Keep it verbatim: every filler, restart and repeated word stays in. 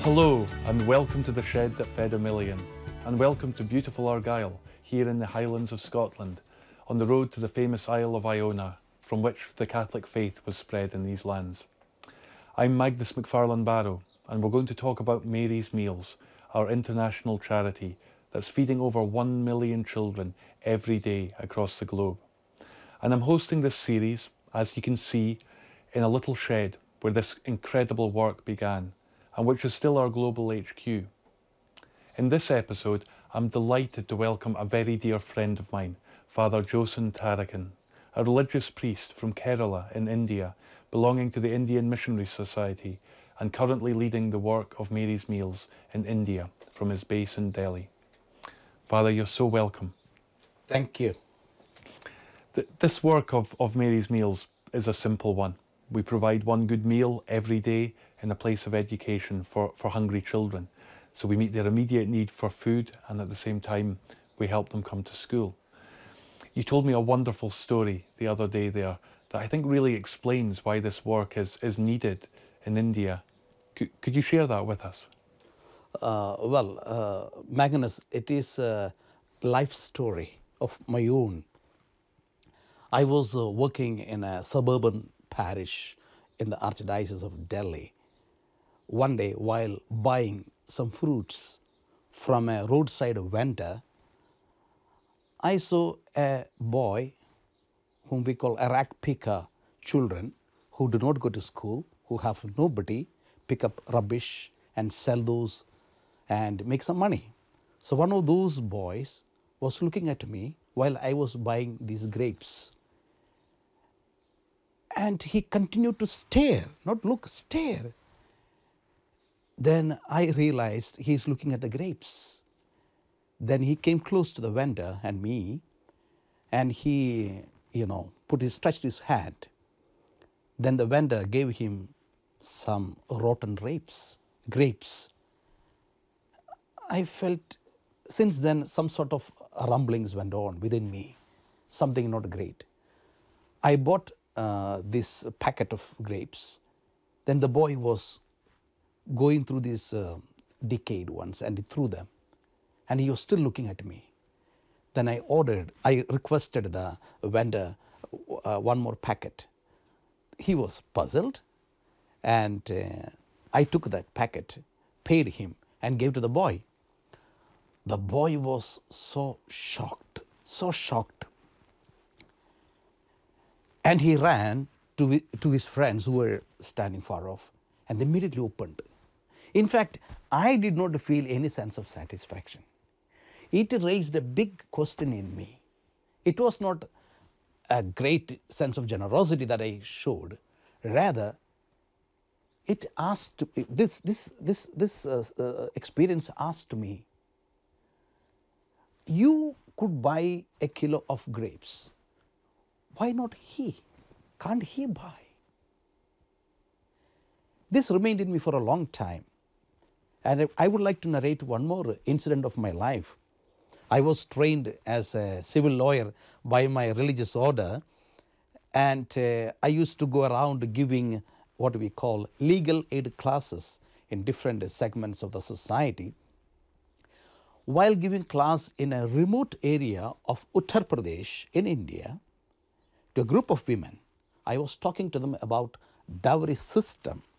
Hello and welcome to the shed that fed a million, and welcome to beautiful Argyll here in the Highlands of Scotland on the road to the famous Isle of Iona from which the Catholic faith was spread in these lands. I'm Magnus McFarlane Barrow and we're going to talk about Mary's Meals, our international charity that's feeding over one million children every day across the globe. And I'm hosting this series, as you can see, in a little shed where this incredible work began, and which is still our global H Q. In this episode, I'm delighted to welcome a very dear friend of mine, Father Josen Tarakan, a religious priest from Kerala in India, belonging to the Indian Missionary Society and currently leading the work of Mary's Meals in India from his base in Delhi. Father, you're so welcome. Thank you. Th- this work of, of Mary's Meals is a simple one. We provide one good meal every day in a place of education for, for hungry children. So we meet their immediate need for food, and at the same time, we help them come to school. You told me a wonderful story the other day there that I think really explains why this work is, is needed in India. Could, could you share that with us? Uh, well, uh, Magnus, it is a life story of my own. I was uh, working in a suburban parish in the Archdiocese of Delhi. One day, while buying some fruits from a roadside vendor, I saw a boy whom we call a rack picker children who do not go to school, who have nobody, pick up rubbish and sell those and make some money. So one of those boys was looking at me while I was buying these grapes. And he continued to stare, not look, stare. Then I realized he's looking at the grapes. Then he came close to the vendor and me, and he, you know, put his, stretched his hand. Then the vendor gave him some rotten grapes, grapes. I felt, since then, some sort of rumblings went on within me, something not great. I bought uh, this packet of grapes. Then the boy was going through these uh, decayed ones and he threw them. And he was still looking at me. Then I ordered, I requested the vendor uh, one more packet. He was puzzled, and uh, I took that packet, paid him, and gave to the boy. The boy was so shocked, so shocked. And he ran to, to his friends who were standing far off, and they immediately opened. In fact, I did not feel any sense of satisfaction. It raised a big question in me. It was not a great sense of generosity that I showed. Rather, it asked, this, this, this, this uh, uh, experience asked me, you could buy a kilo of grapes. Why not he? Can't he buy? This remained in me for a long time. And I would like to narrate one more incident of my life. I was trained as a civil lawyer by my religious order, and uh, I used to go around giving what we call legal aid classes in different segments of the society. While giving class in a remote area of Uttar Pradesh in India to a group of women, I was talking to them about dowry system